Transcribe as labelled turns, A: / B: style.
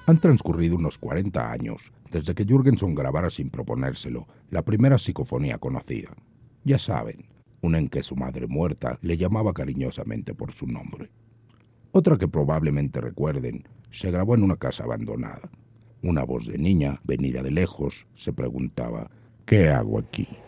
A: Han transcurrido unos 40 años desde que Jürgenson grabara sin proponérselo la primera psicofonía conocida. Ya saben, una en que su madre muerta le llamaba cariñosamente por su nombre. Otra que probablemente recuerden se grabó en una casa abandonada. Una voz de niña, venida de lejos, se preguntaba: ¿qué hago aquí?